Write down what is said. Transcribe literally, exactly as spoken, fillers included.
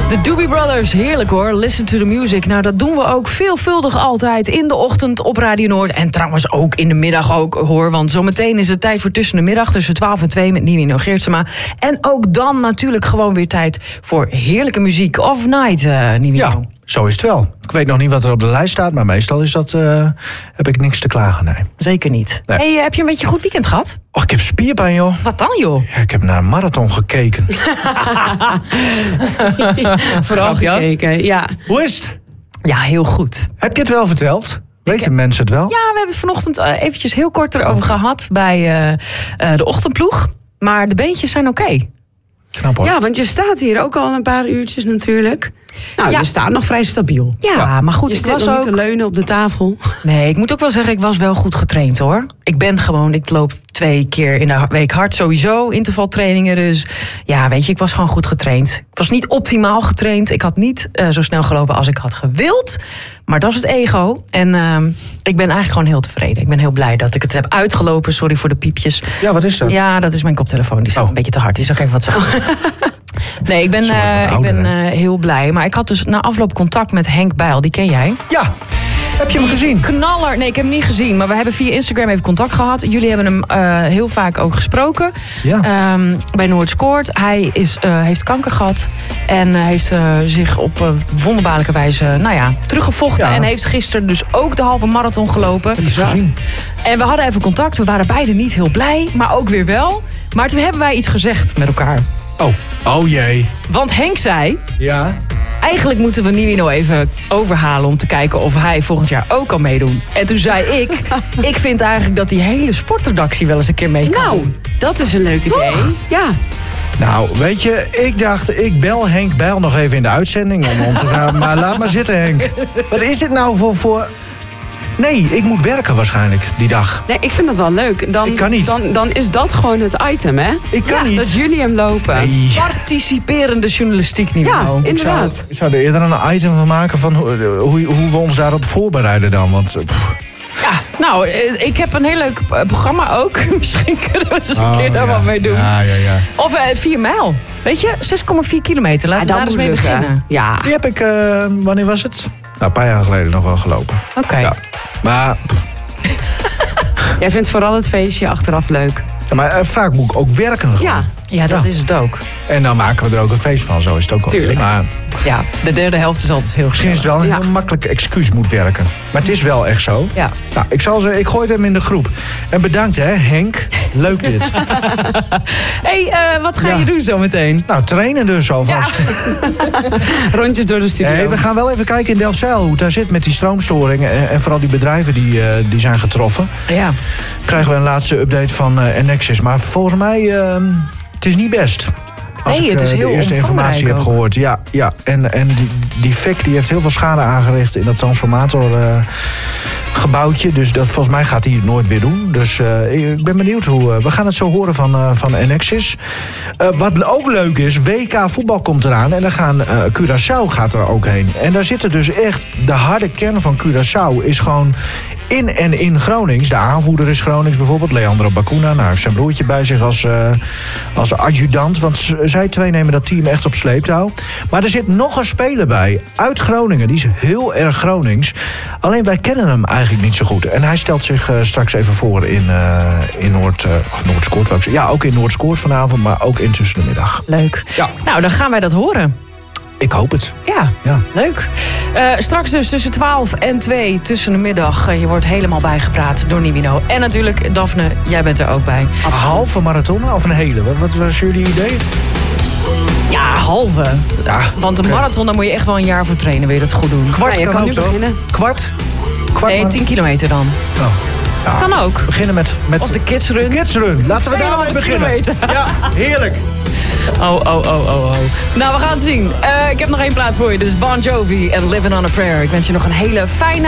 De Doobie Brothers, heerlijk hoor. Listen to the music. Nou, dat doen we ook veelvuldig altijd in de ochtend op Radio Noord. En trouwens ook in de middag ook hoor. Want zometeen is het tijd voor Tussen de Middag tussen twaalf en twee met Nivino Geertsema. En ook dan natuurlijk gewoon weer tijd voor heerlijke muziek. Of night, uh, Nivino. Ja, zo is het wel. Ik weet nog niet wat er op de lijst staat, maar meestal is dat, uh, heb ik niks te klagen, nee. Zeker niet. Nee. Hey, heb je een beetje een goed weekend gehad? Och, ik heb spierpijn, joh. Wat dan, joh? Ja, ik heb naar een marathon gekeken. Vooral gekeken, ja. Hoe is het? Ja, heel goed. Heb je het wel verteld? Weten heb... mensen het wel? Ja, we hebben het vanochtend uh, eventjes heel kort erover gehad bij uh, uh, de ochtendploeg. Maar de beentjes zijn oké. Okay. Knap hoor. Ja, want je staat hier ook al een paar uurtjes natuurlijk. Nou, ja. je staat nog vrij stabiel. Ja, ja. maar goed, je ik zit was nog ook... niet te leunen op de tafel. Nee, ik moet ook wel zeggen, ik was wel goed getraind hoor. Ik ben gewoon, ik loop twee keer in de week hard sowieso, intervaltrainingen. Dus ja, weet je, ik was gewoon goed getraind. Ik was niet optimaal getraind. Ik had niet uh, zo snel gelopen als ik had gewild. Maar dat is het ego. En uh, ik ben eigenlijk gewoon heel tevreden. Ik ben heel blij dat ik het heb uitgelopen. Sorry voor de piepjes. Ja, wat is dat? Ja, dat is mijn koptelefoon. Die staat oh. een beetje te hard. Die zal ik even wat zeggen. Nee, ik ben, uh, ik ben uh, heel blij. Maar ik had dus na afloop contact met Henk Bijl. Die ken jij? Ja. Heb je hem gezien? Knaller. Nee, ik heb hem niet gezien. Maar we hebben via Instagram even contact gehad. Jullie hebben hem uh, heel vaak ook gesproken. Ja. Um, bij Noord scoort. Hij is, uh, heeft kanker gehad. En uh, heeft uh, zich op uh, wonderbaarlijke wijze nou ja, teruggevochten. Ja. En heeft gisteren dus ook de halve marathon gelopen. Heb je het gezien? En we hadden even contact. We waren beide niet heel blij. Maar ook weer wel. Maar toen hebben wij iets gezegd met elkaar. Oh, oh jee. Want Henk zei... Ja... Eigenlijk moeten we Nivino even overhalen om te kijken of hij volgend jaar ook kan meedoen. En toen zei ik, ik vind eigenlijk dat die hele sportredactie wel eens een keer mee kan. Nou, dat is een leuk Toch? idee. Ja. Nou, weet je, ik dacht, ik bel Henk Bijl nog even in de uitzending om om te gaan. Maar laat maar zitten, Henk. Wat is dit nou voor... voor... Nee, ik moet werken waarschijnlijk die dag. Nee, ik vind dat wel leuk. Dan, ik kan niet. Dan, dan is dat gewoon het item, hè? Ik kan ja, niet. Dat jullie hem lopen. Nee. Participerende journalistiek niet Ja, meer. inderdaad. Ik zou, ik zou er eerder een item van maken van hoe, hoe, hoe we ons daarop voorbereiden dan. Want... Pff. Ja, nou, ik heb een heel leuk programma ook. Misschien kunnen we eens een oh, keer daar ja. wat mee doen. Ja, ja, ja. Of uh, vier mijl. Weet je, zes komma vier kilometer. Laten we ja, daar eens mee lukken. beginnen. Ja. Die heb ik, uh, wanneer was het? Nou, een paar jaar geleden nog wel gelopen. Oké. Okay. Ja. Maar... Jij vindt vooral het feestje achteraf leuk. Ja, maar uh, vaak moet ik ook werken. Gewoon. Ja. Ja, dat ja. is het ook. En dan maken we er ook een feest van, zo is het ook al. Tuurlijk. Maar ja, de derde helft is altijd heel misschien gezellig. is het wel een ja. heel makkelijk excuus moet werken. Maar het is wel echt zo. Ja. Nou, ik, zal ze, ik gooi het hem in de groep. En bedankt hè, Henk. Leuk dit. Hé, hey, uh, wat ga ja. je doen zometeen? Nou, trainen dus alvast. Ja. Rondjes door de studio. Hey, we gaan wel even kijken in Delfzijl hoe het daar zit met die stroomstoringen. En, en vooral die bedrijven die, uh, die zijn getroffen. Ja. Krijgen we een laatste update van uh, Enexis. Maar volgens mij, uh, het is niet best. Als nee, ik het is uh, heel de eerste informatie heb ook. gehoord. Ja, ja. En, en die, die F E C die heeft heel veel schade aangericht in dat transformatorgebouwtje. Uh, dus dat, volgens mij gaat hij het nooit weer doen. Dus uh, ik ben benieuwd hoe. Uh, we gaan het zo horen van, uh, van Enexis. Uh, wat ook leuk is, W K voetbal komt eraan. En dan gaan uh, Curaçao gaat er ook heen. En daar zitten dus echt de harde kern van Curaçao is gewoon in en in Gronings. De aanvoerder is Gronings bijvoorbeeld. Leandro Bacuna. Nou, heeft zijn broertje bij zich als, uh, als adjudant. Want zij twee nemen dat team echt op sleeptouw. Maar er zit nog een speler bij. Uit Groningen. Die is heel erg Gronings. Alleen wij kennen hem eigenlijk niet zo goed. En hij stelt zich uh, straks even voor in, uh, in Noord... Uh, of Noord scoort. Ja, ook in Noord scoort vanavond. Maar ook in tussen de middag. Leuk. Ja. Nou, dan gaan wij dat horen. Ik hoop het. Ja, ja. leuk. Uh, straks dus tussen twaalf en twee tussen de middag. Uh, je wordt helemaal bijgepraat door Nivino. En natuurlijk, Daphne, jij bent er ook bij. Een halve marathon of een hele? Wat, wat was jullie idee? Ja, halve. Ja, Want een okay. marathon, daar moet je echt wel een jaar voor trainen. Wil je dat goed doen? Kwart ja, je kan, kan ook nu zo. beginnen. Kwart? Kwart nee, maar... tien kilometer dan. Oh. Ja. Kan ook. Beginnen met... met... Of de kidsrun. Kidsrun. Laten we daarmee beginnen. Kilometer. Ja, heerlijk. Oh, oh, oh, oh, oh. Nou, we gaan het zien. Uh, ik heb nog één plaat voor je. Dit is Bon Jovi en Living on a Prayer. Ik wens je nog een hele fijne